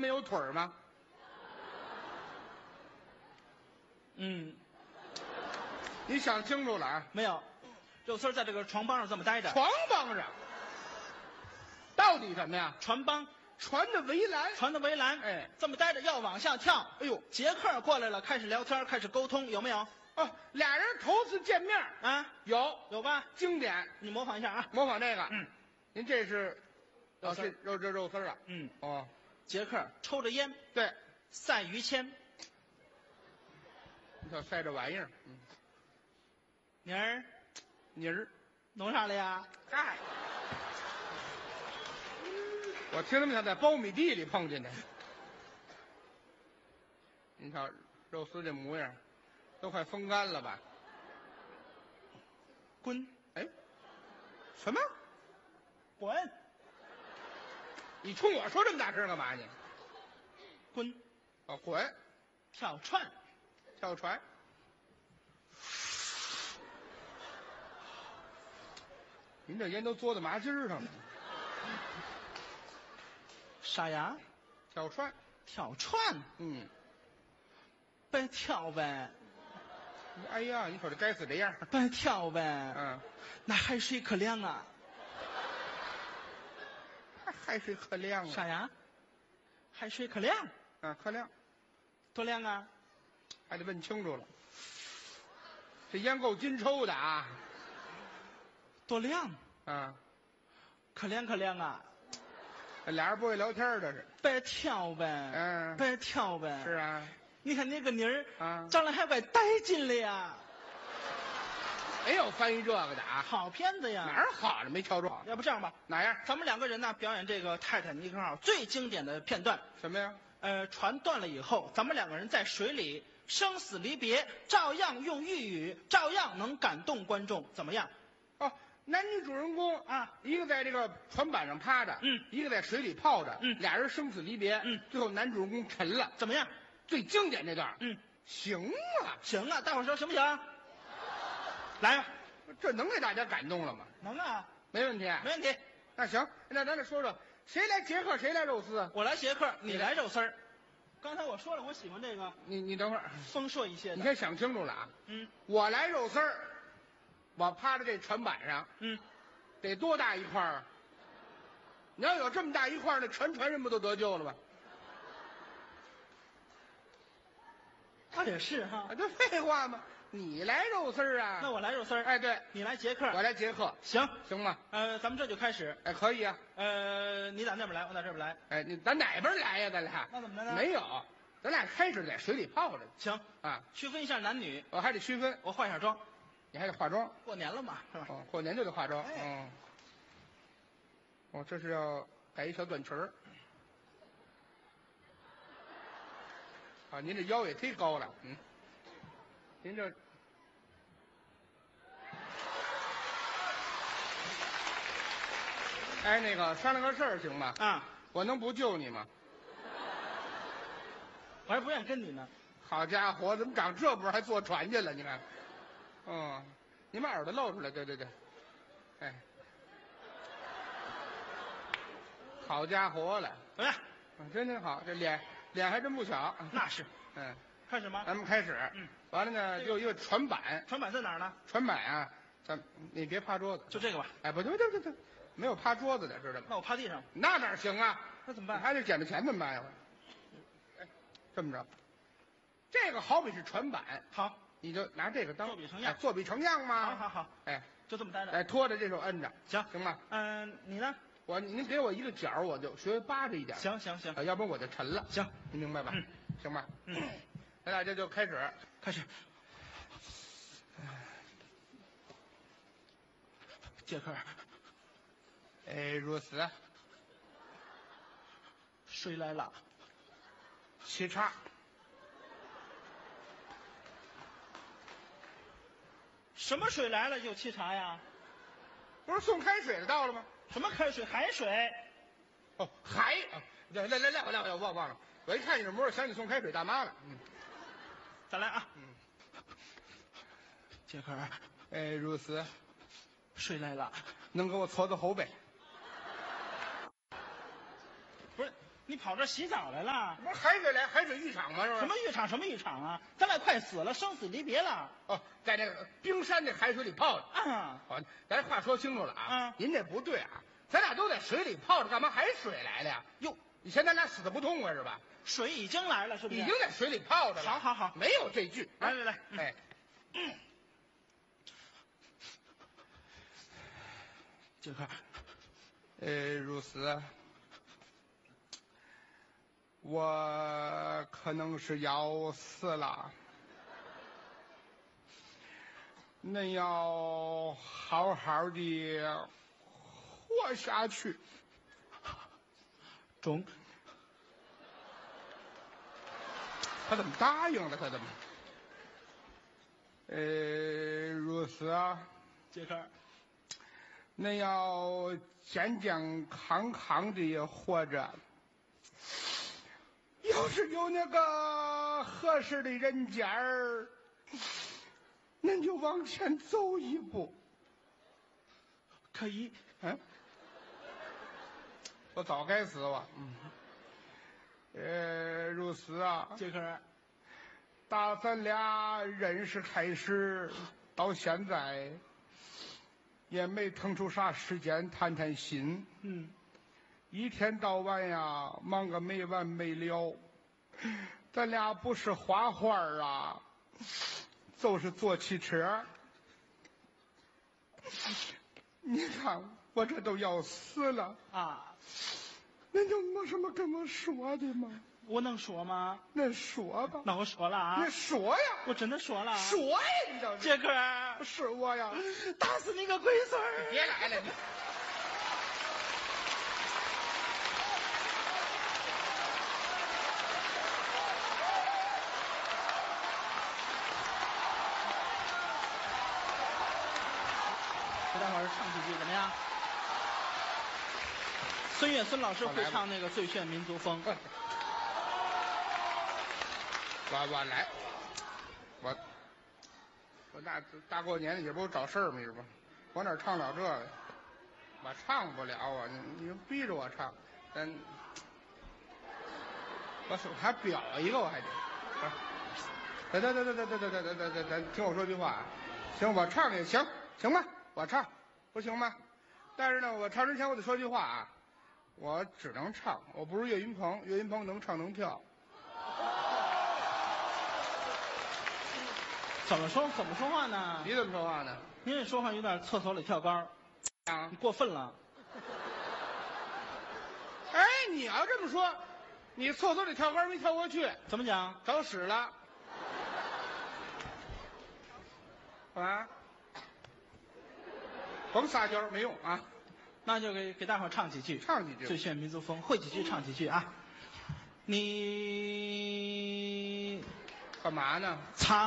没有腿儿吗？ 嗯， 你想清楚了啊！ 没有，肉丝在这个床帮上这么待着。 床帮上，到底什么呀？ 船帮， 船的围栏。 船的围栏， 哎， 这么待着要往下跳。 哎呦， 杰克过来了，开始聊天，开始沟通，有没有？ 哦，俩人头次见面啊，有吧？ 经典， 你模仿一下啊。 模仿这个。 嗯， 您这是肉丝儿肉丝儿啊？ 嗯， 哦， 杰克抽着烟， 对， 赛于谦。 你瞧晒这玩意儿， 妮儿， 泥儿。 弄啥了呀？ 嗨，我听他们想在苞米地里碰见的。您瞧肉丝这模样，都快风干了吧？ 滚！ 哎，什么？ 滚！ 你冲我说这么大声干嘛你？ 滚！ 哦，滚！ 跳船。 跳船。您这烟都嘬到麻筋儿上了。 啥呀？ 跳船。 跳船。 嗯。 别跳呗。 哎呀，你瞅这该死这样。 别跳呗。 嗯。 那海水可凉啊。 海水可凉啊。 啥呀？海水可凉。 啊，可凉。 多凉啊？ 还得问清楚了。这烟够金抽的啊。 多凉啊， 可凉可凉啊！ 这俩人不会聊天的是。 别跳呗， 嗯， 别跳呗。 是啊， 你看那个妮儿啊， 长得还怪带劲了呀。 没有翻译这个的啊， 好片子呀。 哪儿好了没瞧着？ 要不这样吧， 哪样？ 咱们两个人呢表演这个泰坦尼克号最经典的片段。 什么呀？ 船断了以后，咱们两个人在水里生死离别，照样用豫语，照样能感动观众，怎么样？ 哦。男女主人公啊， 一个在这个船板上趴着，一个在水里泡着，俩人生死离别，最后男主人公沉了， 怎么样？ 最经典这段，行啊， 行啊，大伙儿说行不行？来吧， 这能给大家感动了吗？ 能啊， 没问题， 没问题。 那行，那咱得说说，谁来杰克，谁来肉丝？ 我来杰克，你来肉丝儿。刚才我说了，我喜欢这个， 你等会儿， 丰硕一些的。 你先想清楚了啊。我来肉丝儿。我趴在这船板上，得多大一块儿啊？你要有这么大一块儿，那全人不都得救了吧？ 他也是哈， 这废话吗？你来肉丝儿啊？ 那我来肉丝儿。 哎，对， 你来杰克， 我来杰克， 行吗？ 咱们这就开始。 哎，可以啊。 你打那边来，我打这边来。 哎，咱哪边来呀？咱俩那怎么的呢？ 没有，咱俩开始在水里泡着。 行啊， 区分一下男女。 我还得区分， 我化一下妆。 你还得化妆， 过年了嘛，是吧？ 过年就得化妆。 哎， 这是要改一小短裙儿。啊，您这腰也忒高了，您这，哎，那个商量个事儿行吗？ 啊， 我能不救你吗？ 我还不愿意跟你呢。 好家伙，怎么长这波还坐船去了？你看。你把耳朵露出来，对，哎，好家伙了， 怎么样？ 真好，这脸还真不小。 那是，开始吗？ 咱们开始。完了呢，就一个船板。 船板在哪儿呢？ 船板啊，你别趴桌子， 就这个吧。 哎，不对，没有趴桌子的，知道吗？ 那我趴地上。 那哪行啊？ 那怎么办？ 还得捡着钱怎么办呀？哎，这么着，这个好比是船板， 好。 你就拿这个当作比成样， 作比成样吗？ 好， 哎， 就这么待着， 哎，拖着这手摁着，行吗？ 你呢？ 您给我一个角，我就学扒着一点。 行， 要不然我就沉了。 行， 您明白吧？行吧？咱俩这就开始。 杰克， 如此。 水来了， 沏茶。 什么水来了就沏茶呀？ 不是送开水的到了吗？ 什么开水？海水。 哦，海。来，我忘了。我一看你这模样，想起送开水大妈了。 再来啊。杰克， 如此。 水来了， 能给我搓个后背？ 不是， 你跑这洗澡来了？ 不是海水来海水浴场吗？是吧？ 什么浴场？什么浴场啊？咱俩快死了，生死离别了。 哦，在这个冰山这海水里泡着。 啊， 好，咱话说清楚了啊。 嗯， 您这不对啊，咱俩都在水里泡着，干嘛海水来了呀？ 哟， 以前咱俩死的不痛快是吧？ 水已经来了，是不是？ 已经在水里泡着了。 好好好， 没有这句。 来来来， 哎， 杰克， 如斯，我可能是要死了，恁要好好的活下去。 中。 他怎么答应了？他怎么？如斯啊， 杰克， 恁要健健康康的活着。要是有那个合适的人家儿，恁就往前走一步。 可以。 嗯，我早该死了。如斯啊， 杰克， 打咱俩认识开始到现在，也没腾出啥时间谈谈心。一天到晚呀，忙个没完没了。咱俩不是画画啊，就是坐汽车。你看我这都要死了啊！ 恁就没什么跟我说的吗？ 我能说吗？ 恁说吧。 那我说了啊！ 你说呀！ 我真的说了。 说呀！你倒是。 杰克， 是我呀！ 打死你个龟孙儿！ 别来了你！ 给大伙儿唱几句怎么样？孙越孙老师会唱那个《最炫民族风》。 我来，我大过年的也不找事儿嘛，是吧？我哪唱了这个？我唱不了啊！你逼着我唱，我手还表一个，我还得。得，听我说句话啊！行，我唱也行，行吧？我唱，不行吗？但是呢，我唱之前我得说句话啊，我只能唱，我不是岳云鹏，岳云鹏能唱能跳。 怎么说话呢？ 你怎么说话呢？ 您这说话有点厕所里跳高，你过分了。 哎，你要这么说，你厕所里跳高没跳过去？ 怎么讲？ 找屎了？啊？甭撒娇没用啊！ 那就给大伙儿唱几句， 唱几句。 最炫民族风，会几句唱几句啊！你干嘛呢？ 擦。